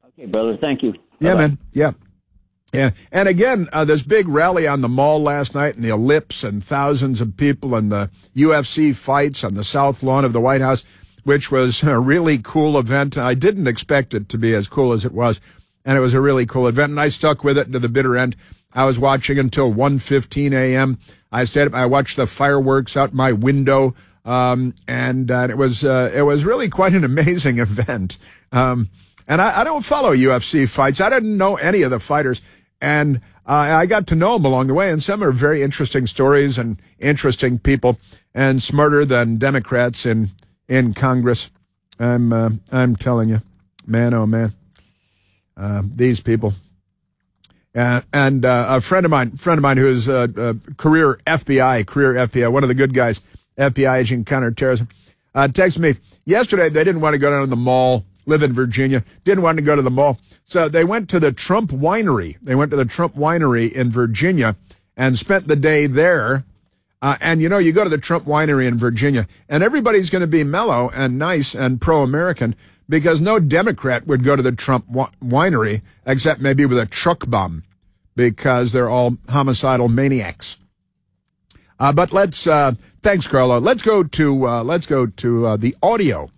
Okay, brother. Thank you. Yeah, Bye-bye. man. Yeah. Yeah. And again, this big rally on the Mall last night and the Ellipse and thousands of people and the UFC fights on the South Lawn of the White House, which was a really cool event. I didn't expect it to be as cool as it was. And it was a really cool event. And I stuck with it to the bitter end. I was watching until 1:15 a.m. I stayed up. I watched the fireworks out my window. And it was really quite an amazing event. And I don't follow UFC fights. I didn't know any of the fighters. And I got to know them along the way. And some are very interesting stories and interesting people and smarter than Democrats in Congress. I'm telling you, man, oh man, these people. And a friend of mine who's a career FBI, one of the good guys, FBI agent counterterrorism, texted me yesterday. They didn't want to go down to the mall, live in Virginia, didn't want to go to the mall. So they went to the Trump Winery. They went to the Trump Winery in Virginia and spent the day there. And, you go to the Trump Winery in Virginia, and everybody's going to be mellow and nice and pro-American because no Democrat would go to the Trump Winery except maybe with a truck bomb because they're all homicidal maniacs. But let's thanks, Carlo. Let's go to the audio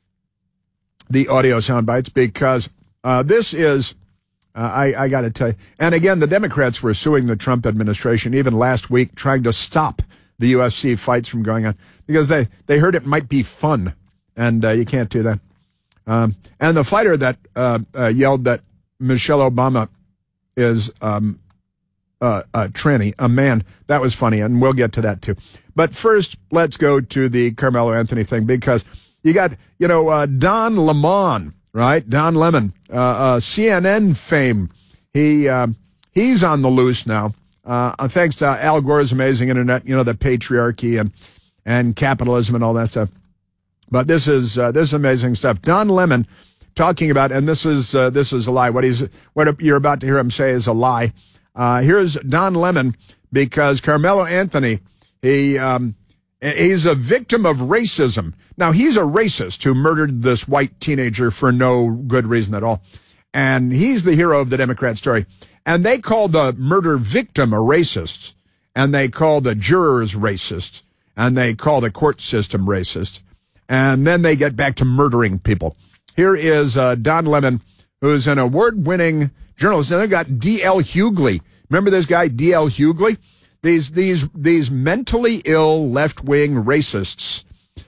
sound bites because this is I got to tell you. And again, the Democrats were suing the Trump administration even last week, trying to stop the UFC fights from going on because they heard it might be fun, and you can't do that. And the fighter that yelled that Michelle Obama is a tranny, a man, that was funny, and we'll get to that too. But first, let's go to the Carmelo Anthony thing because you got Don Lemon, right? Don Lemon, CNN fame. He's on the loose now. Thanks to Al Gore's amazing internet, the patriarchy and capitalism and all that stuff. But this is amazing stuff. Don Lemon talking about, and this is a lie. What you're about to hear him say is a lie. Here's Don Lemon because Carmelo Anthony, he's a victim of racism. Now, he's a racist who murdered this white teenager for no good reason at all. And he's the hero of the Democrat story. And they call the murder victim a racist. And they call the jurors racist. And they call the court system racist. And then they get back to murdering people. Here is Don Lemon, who's an award-winning journalist. And they've got D.L. Hughley. Remember this guy, D.L. Hughley? These mentally ill left-wing racists.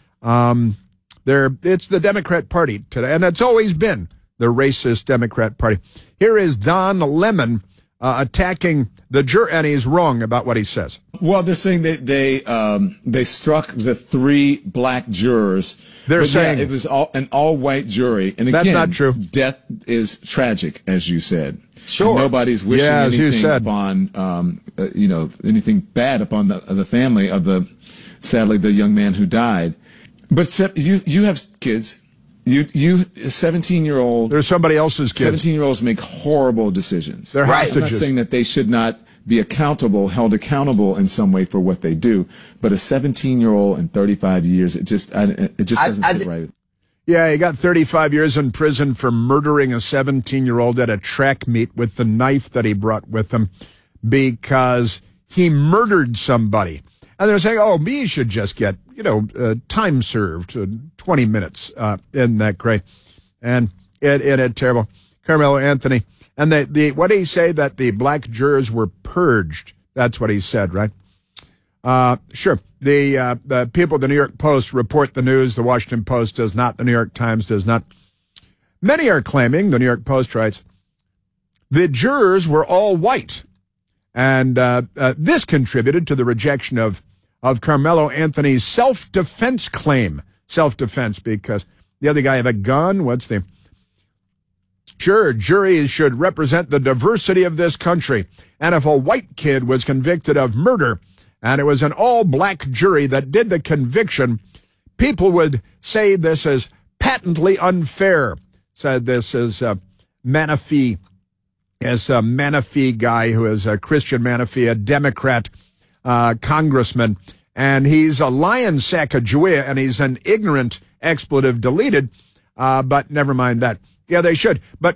It's the Democrat Party today, and it's always been the racist Democrat Party. Here is Don Lemon attacking the juror, and he's wrong about what he says. Well, they're saying that they struck the 3 black jurors. They're saying it was an all-white jury, and again, that's not true. Death is tragic, as you said. Sure. And nobody's wishing anything upon, anything bad upon the family of sadly, the young man who died. But you have kids. You 17-year-old. There's somebody else's kids. 17-year-olds make horrible decisions. They're hostages. I'm not saying that they should not be held accountable in some way for what they do. But a 17-year-old in 35 years, it just doesn't sit right. Yeah, he got 35 years in prison for murdering a 17-year-old at a track meet with the knife that he brought with him because he murdered somebody. And they're saying, he should just get, time served, 20 minutes. Isn't that great? And it terrible. Carmelo Anthony. And what did he say? That the black jurors were purged. That's what he said, right? Sure. The people at the New York Post report the news. The Washington Post does not. The New York Times does not. Many are claiming, the New York Post writes, the jurors were all white. And this contributed to the rejection of Carmelo Anthony's self-defense claim. Self-defense because the other guy had a gun. What's the... Sure, juries should represent the diversity of this country. And if a white kid was convicted of murder, and it was an all-black jury that did the conviction, people would say this is patently unfair. Said this is Manafee, as a Manafee guy who is a Christian Manafee, a Democrat congressman, and he's a lion Sacagawea, and he's an ignorant expletive deleted, but never mind that. Yeah, they should. But